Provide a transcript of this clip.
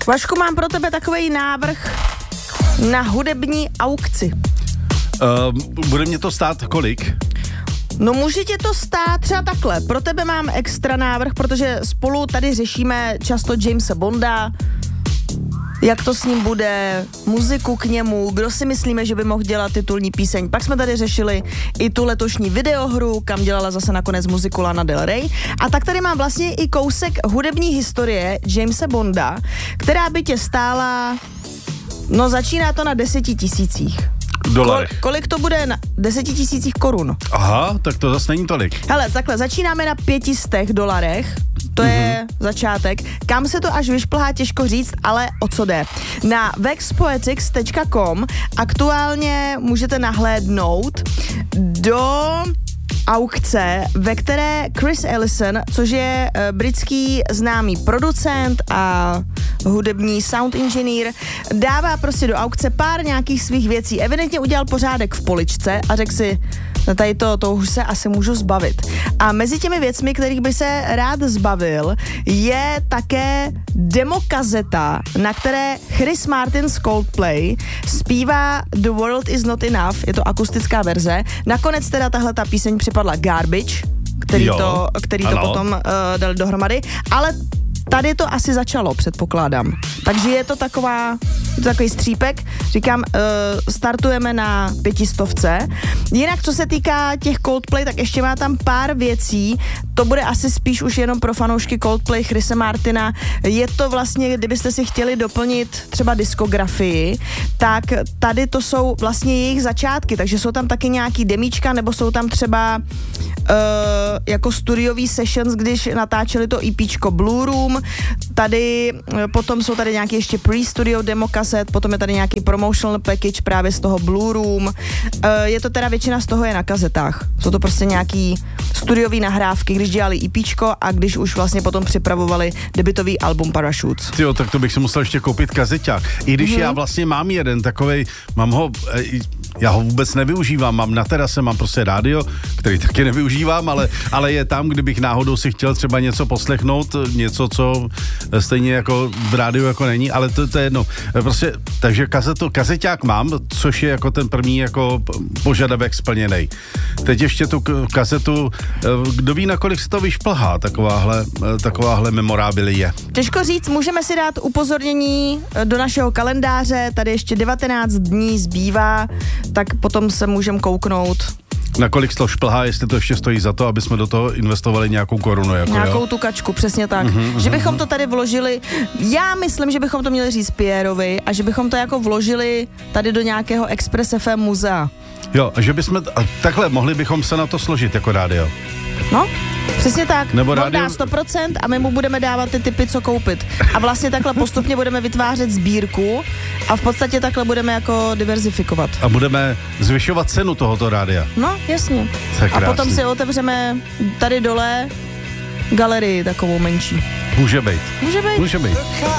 Vašku, mám pro tebe takovej návrh na hudební aukci. Bude mě to stát kolik? No může tě to stát třeba takhle. Pro tebe mám extra návrh, protože spolu tady řešíme často Jamesa Bonda, jak to s ním bude, muziku k němu, kdo si myslíme, že by mohl dělat titulní píseň. Pak jsme tady řešili i tu letošní videohru, kam dělala zase nakonec muziku Lana Del Rey. A tak tady mám vlastně i kousek hudební historie Jamesa Bonda, která by tě stála, no začíná to na 10 000 Dolarech. Kolik to bude na 10 000 korun? Aha, tak to zase není tolik. Hele, takhle, začínáme na $500, to je začátek. Kam se to až vyšplhá, těžko říct, ale o co jde. Na vexpoetics.com aktuálně můžete nahlédnout do aukce, ve které Chris Ellison, což je britský známý producent a hudební sound engineer, dává prostě do aukce pár nějakých svých věcí. Evidentně udělal pořádek v poličce a řekl si, no tady to už se asi můžu zbavit. A mezi těmi věcmi, kterých by se rád zbavil, je také demokazeta, na které Chris Martin z Coldplay zpívá The World Is Not Enough, je to akustická verze. Nakonec teda tahle ta píseň připadla Garbage, který to potom dali dohromady, ale tady to asi začalo, předpokládám. Takže je to takový střípek. Říkám, startujeme na 500. Jinak, co se týká těch Coldplay, tak ještě má tam pár věcí. To bude asi spíš už jenom pro fanoušky Coldplay, Chrise Martina. Je to vlastně, kdybyste si chtěli doplnit třeba diskografii, tak tady to jsou vlastně jejich začátky. Takže jsou tam taky nějaký demíčka, nebo jsou tam třeba jako studiový sessions, když natáčeli to EPčko Blue Room. Tady potom jsou tady nějaký ještě pre-studio demo kaset, potom je tady nějaký promotional package právě z toho Blue Room. Je to teda většina z toho je na kazetách. Jsou to prostě nějaký studiový nahrávky, když dělali EPčko a když už vlastně potom připravovali debutový album Parachutes. Jo, tak to bych si musel ještě koupit kazeťák. I když já vlastně mám jeden takovej, já ho vůbec nevyužívám, mám na terase, mám prostě rádio, který taky nevyužívám, ale je tam, kdybych náhodou si chtěl třeba něco poslechnout, něco, co stejně jako v rádiu jako není, ale to je jedno. Prostě, takže kazeťák mám, což je jako ten první jako požadavek splněnej. Teď ještě tu kazetu, kdo ví, nakolik se to vyšplhá, takováhle memorábilie. Těžko říct, můžeme si dát upozornění do našeho kalendáře, tady ještě 19 dní zbývá, tak potom se můžeme kouknout. Nakolik to šplhá, jestli to ještě stojí za to, aby jsme do toho investovali nějakou korunu. Nějakou tu kačku, přesně tak. Že bychom to tady vložili, já myslím, že bychom to měli říct Pierovi a že bychom to jako vložili tady do nějakého Express FM muzea. Jo, že bychom, takhle mohli bychom se na to složit jako rádio. No, přesně tak. Nebo on rádio... dá 100% a my mu budeme dávat ty tipy, co koupit. A vlastně takhle postupně budeme vytvářet sbírku a v podstatě takhle budeme jako diverzifikovat. A budeme zvyšovat cenu tohoto rádia. No, jasně. A potom si otevřeme tady dole galerii takovou menší. Může být.